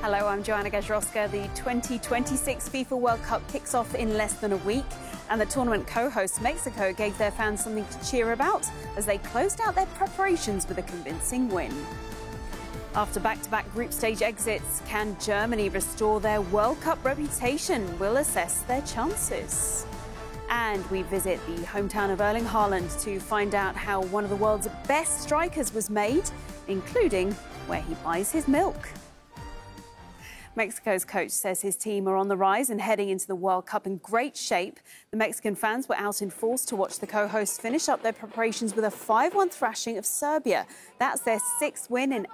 Hello, I'm Joanna Gajrowska. The 2026 FIFA World Cup kicks off in less than a week, and the tournament co-host Mexico gave their fans something to cheer about as they closed out their preparations with a convincing win. After back-to-back group stage exits, can Germany restore their World Cup reputation? We'll assess their chances. And we visit the hometown of Erling Haaland to find out how one of the world's best strikers was made, including where he buys his milk. Mexico's coach says his team are on the rise and heading into the World Cup in great shape. The Mexican fans were out in force to watch the co-hosts finish up their preparations with a 5-1 thrashing of Serbia. That's their 6th win in